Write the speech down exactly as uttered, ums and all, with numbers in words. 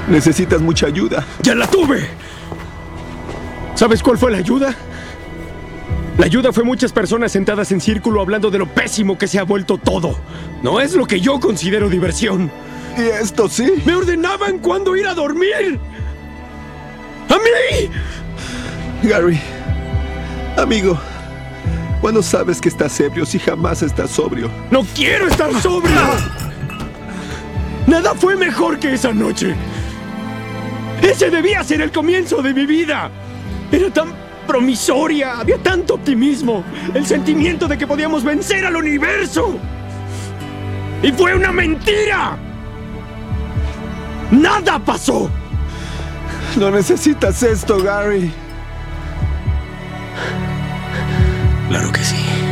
Necesitas mucha ayuda. ¡Ya la tuve! ¿Sabes cuál fue la ayuda? La ayuda fue muchas personas sentadas en círculo hablando de lo pésimo que se ha vuelto todo. No es lo que yo considero diversión. ¿Y esto sí? ¡Me ordenaban cuándo ir a dormir! ¡A mí! Gary, amigo, ¿cuándo sabes que estás ebrio si jamás estás sobrio? ¡No quiero estar sobrio! Nada fue mejor que esa noche. Ese debía ser el comienzo de mi vida. Era tan promisoria, había tanto optimismo, el sentimiento de que podíamos vencer al universo. ¡Y fue una mentira! ¡Nada pasó! No necesitas esto, Gary. Claro que sí.